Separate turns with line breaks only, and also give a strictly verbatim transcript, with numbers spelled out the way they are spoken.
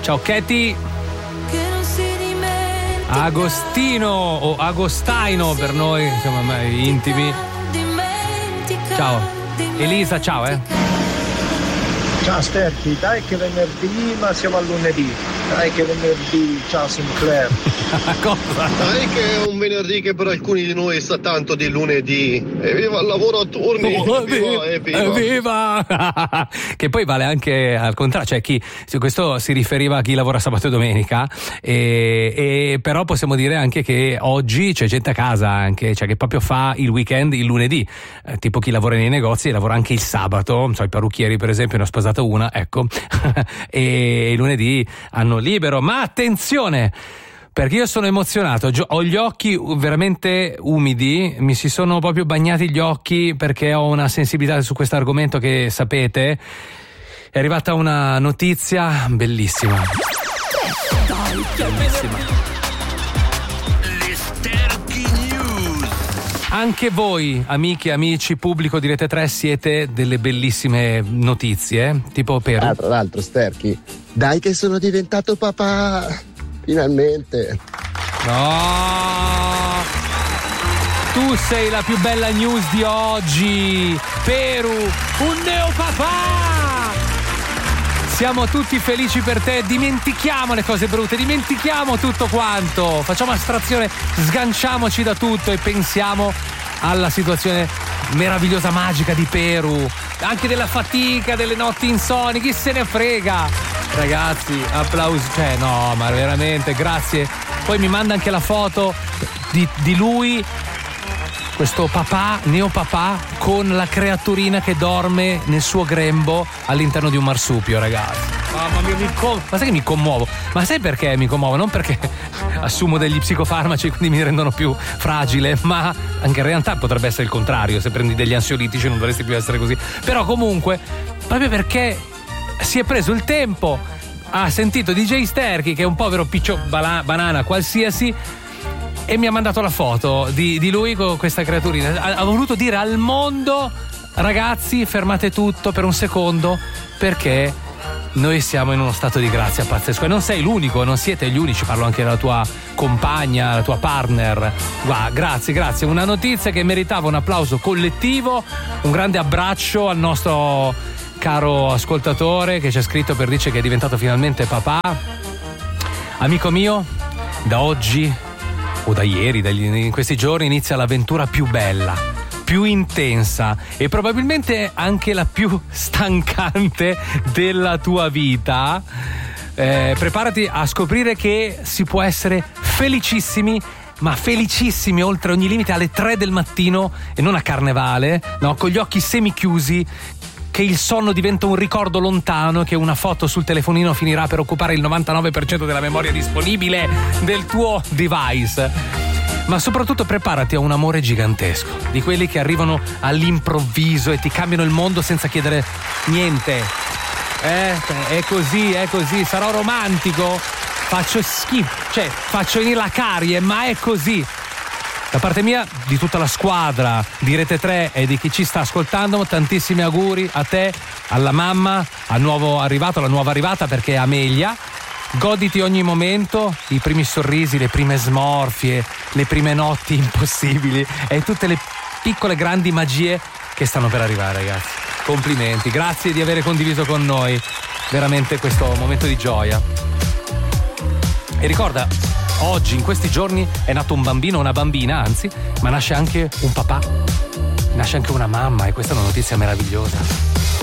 Ciao Katie. Agostino o Agostaino per noi, insomma, intimi. Ciao. Elisa, ciao eh.
Ciao Sterchi, dai che venerdì, ma siamo a lunedì. Dai che venerdì, ciao Sinclair.
Cosa?
Dai che è un venerdì che per alcuni di noi sa tanto di lunedì. Evviva il lavoro a turni!
Oh,
evviva, evviva.
evviva. Che poi vale anche al contrario, cioè chi, questo si riferiva a chi lavora sabato e domenica, e, e però possiamo dire anche che oggi c'è gente a casa anche, cioè che proprio fa il weekend il lunedì, eh, tipo chi lavora nei negozi lavora anche il sabato, non so, i parrucchieri per esempio, ne ho sposato una, ecco, e il lunedì hanno libero, ma attenzione! Perché io sono emozionato, ho gli occhi veramente umidi, mi si sono proprio bagnati gli occhi perché ho una sensibilità su questo argomento che sapete. È arrivata una notizia bellissima.
Dai, che
bellissima.
Le Sterchi News.
Anche voi, amiche, amici, pubblico di Rete tre, siete delle bellissime notizie, tipo per...
Ah, tra l'altro, Sterchi, dai che sono diventato papà! Finalmente.
No, tu sei la più bella news di oggi. Peru, un neopapà. Siamo tutti felici per te. Dimentichiamo le cose brutte, dimentichiamo tutto quanto, facciamo astrazione, sganciamoci da tutto e pensiamo alla situazione meravigliosa, magica di Peru, anche della fatica, delle notti insonni, chi se ne frega. Ragazzi, applausi, cioè no, ma veramente grazie. Poi mi manda anche la foto di, di lui, questo papà, neopapà, con la creaturina che dorme nel suo grembo all'interno di un marsupio, ragazzi. Mamma mia, mi com- ma sai che mi commuovo? Ma sai perché mi commuovo? Non perché assumo degli psicofarmaci quindi mi rendono più fragile, ma anche in realtà potrebbe essere il contrario, se prendi degli ansiolitici non dovresti più essere così. Però comunque, proprio perché si è preso il tempo, ha sentito D J Sterchi, che è un povero piccio bala- banana qualsiasi, e mi ha mandato la foto di, di lui con questa creaturina. Ha, ha voluto dire al mondo: ragazzi, fermate tutto per un secondo, perché noi siamo in uno stato di grazia pazzesco. E non sei l'unico, non siete gli unici, parlo anche della tua compagna, la tua partner. Guarda, grazie, grazie. Una notizia che meritava un applauso collettivo, un grande abbraccio al nostro caro ascoltatore che ci ha scritto per dire che è diventato finalmente papà. Amico mio, da oggi o da ieri, dagli, in questi giorni inizia l'avventura più bella, più intensa e probabilmente anche la più stancante della tua vita. Eh, preparati a scoprire che si può essere felicissimi, ma felicissimi oltre ogni limite, alle tre del mattino e non a carnevale, no, con gli occhi semichiusi, che il sonno diventa un ricordo lontano e che una foto sul telefonino finirà per occupare il novantanove per cento della memoria disponibile del tuo device. Ma soprattutto preparati a un amore gigantesco, di quelli che arrivano all'improvviso e ti cambiano il mondo senza chiedere niente. Eh, è così, è così, sarò romantico, faccio schifo, cioè faccio venire la carie, ma è così. Da parte mia, di tutta la squadra di Rete tre e di chi ci sta ascoltando, tantissimi auguri a te, alla mamma, al nuovo arrivato, alla nuova arrivata, perché è Amelia. Goditi ogni momento, i primi sorrisi, le prime smorfie, le prime notti impossibili e tutte le piccole grandi magie che stanno per arrivare, ragazzi. Complimenti, grazie di aver condiviso con noi veramente questo momento di gioia. E ricorda, oggi, in questi giorni, è nato un bambino, una bambina, anzi, ma nasce anche un papà, nasce anche una mamma, e questa è una notizia meravigliosa.